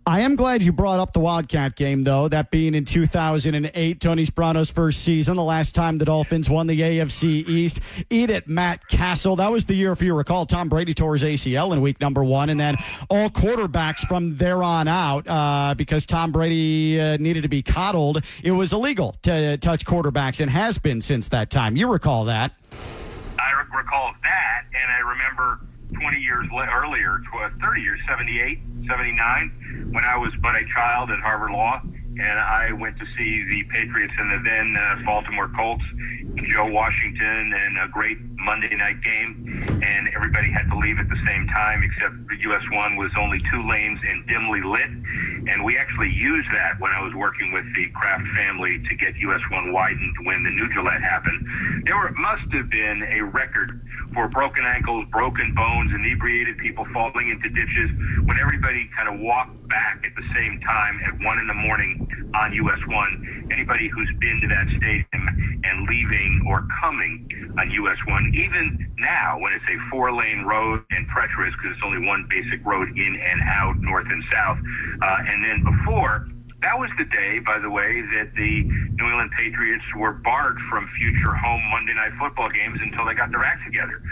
I am glad you brought up the Wildcat game, though, that being in 2008, Tony Sparano's first season, the last time the Dolphins won the AFC East. Eat it, Matt Castle. That was the year, if you recall, Tom Brady tore his ACL in week number 1, and then all quarterbacks from there on out, because Tom Brady needed to be coddled, it was illegal to touch quarterbacks and has been since that time. You recall that. I recall that, and I remember 20 years earlier, 30 years, 78, 79, when I was but a child at Harvard Law, and I went to see the Patriots and the then Baltimore Colts, Joe Washington, and a great Monday night game, and everybody had to leave at the same time, except US 1 was only 2 lanes and dimly lit, and we actually used that when I was working with the Kraft family to get US 1 widened when the new Gillette happened. There must have been a record for broken ankles, broken bones, inebriated people falling into ditches when everybody kind of walked back at the same time at 1 in the morning on US 1. Anybody who's been to that stadium and leaving or coming on US 1, even now when it's a 4-lane road and treacherous because it's only one basic road in and out, north and south, and then before, that was the day, by the way, that the New England Patriots were barred from future home Monday Night Football games until they got their act together.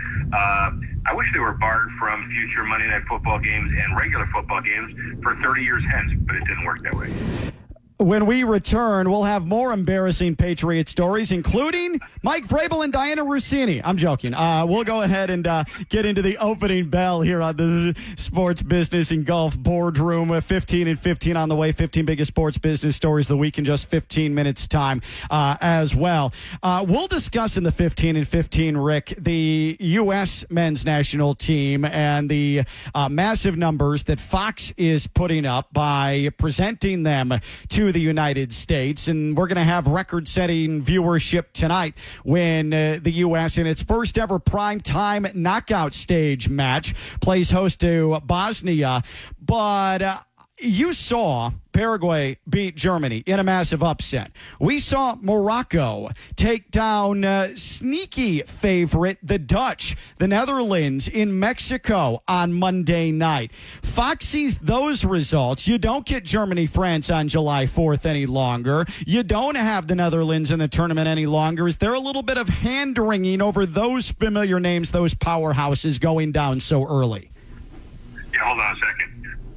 I wish they were barred from future Monday Night Football games and regular football games for 30 years hence, but it didn't work that way. When we return, we'll have more embarrassing Patriot stories, including Mike Vrabel and Diana Rossini. I'm joking. We'll go ahead and get into the opening bell here on the Sports Business and Golf Boardroom. 15 and 15 on the way. 15 biggest sports business stories of the week in just 15 minutes time as well. We'll discuss in the 15 and 15, Rick, the U.S. men's national team and the massive numbers that Fox is putting up by presenting them to the United States, and we're going to have record-setting viewership tonight when the U.S. in its first ever primetime knockout stage match plays host to Bosnia. But you saw Paraguay beat Germany in a massive upset. We saw Morocco take down sneaky favorite, the Dutch, the Netherlands in Mexico on Monday night. Fox sees those results. You don't get Germany, France on July 4th any longer. You don't have the Netherlands in the tournament any longer. Is there a little bit of hand-wringing over those familiar names, those powerhouses going down so early? Yeah, hold on a second.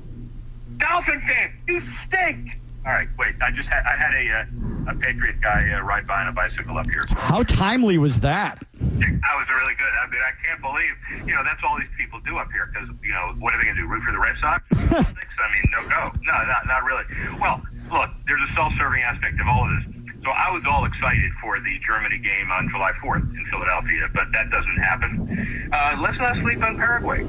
Dolphin fan, you stink. All right, wait. I had a Patriot guy ride by on a bicycle up here. So. How timely was that? That was really good. I mean, I can't believe, that's all these people do up here because, what are they going to do, root for the Red Sox? I mean, no, not really. Well, look, there's a self-serving aspect of all of this. So I was all excited for the Germany game on July 4th in Philadelphia, but that doesn't happen. Let's not sleep on Paraguay.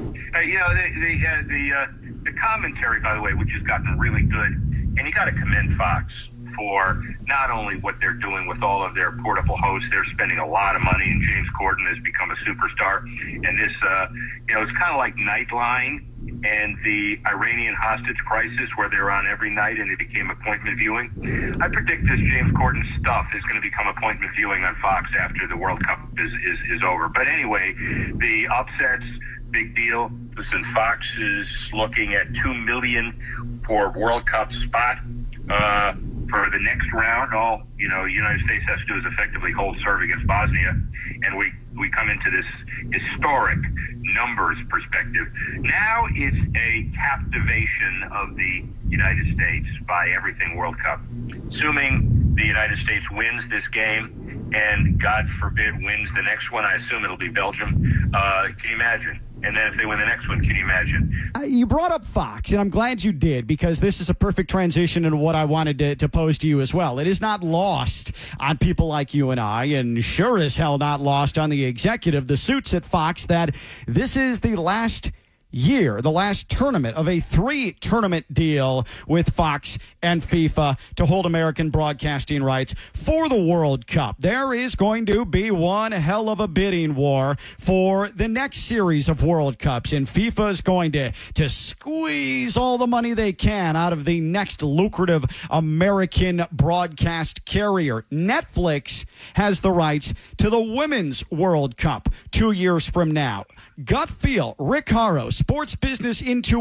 The commentary, by the way, which has gotten really good, and you got to commend Fox for not only what they're doing with all of their portable hosts, they're spending a lot of money, and James Corden has become a superstar. And this, it's kind of like Nightline and the Iranian hostage crisis where they're on every night and it became appointment viewing. I predict this James Corden stuff is going to become appointment viewing on Fox after the World Cup is over. But anyway, the upsets, big deal. Listen, Fox is looking at $2 million for World Cup spot for the next round. All the United States has to do is effectively hold serve against Bosnia, and we come into this historic numbers perspective. Now it's a captivation of the United States by everything World Cup. Assuming the United States wins this game and, God forbid, wins the next one, I assume it'll be Belgium. Can you imagine? And then if they win the next one, can you imagine? You brought up Fox, and I'm glad you did, because this is a perfect transition into what I wanted to pose to you as well. It is not lost on people like you and I, and sure as hell not lost on the executive, the suits at Fox, that this is the last year, the last tournament of a 3-tournament deal with Fox and FIFA to hold American broadcasting rights for the World Cup. There is going to be one hell of a bidding war for the next series of World Cups, and FIFA is going to squeeze all the money they can out of the next lucrative American broadcast carrier. Netflix has the rights to the Women's World Cup 2 years from now. Gut feel, Rick Haro, Sports Business into